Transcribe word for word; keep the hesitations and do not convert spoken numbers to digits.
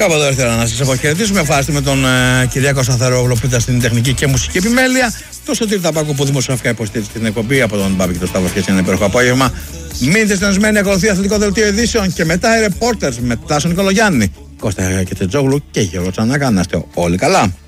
Κάπου εδώ ήθελα να σας αποχαιρετήσουμε. Ευχαριστούμε με τον ε, Κυριάκο Σταθερόγλου που ήταν στην τεχνική και μουσική επιμέλεια. Το Σωτήρη Ταμπάκο που δημοσιογραφικά υποστήριξε την εκπομπή. Από τον Μπάμπη και τον Σταύρο Φιέτσι, ένα υπέροχο απόγευμα. Μείνετε συντονισμένοι, ακολουθεί αθλητικό δελτίο ειδήσεων και μετά οι reporters με Τάσο Νικολογιάννη, Κώστα Κετσετζόγλου και Γιώργο Τσανάκα. Να είστε όλοι καλά.